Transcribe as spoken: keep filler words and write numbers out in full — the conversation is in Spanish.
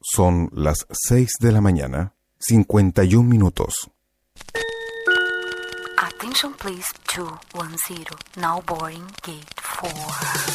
Son las seis de la mañana, cincuenta y un minutos. Attention please, two one zero. Now boarding gate four.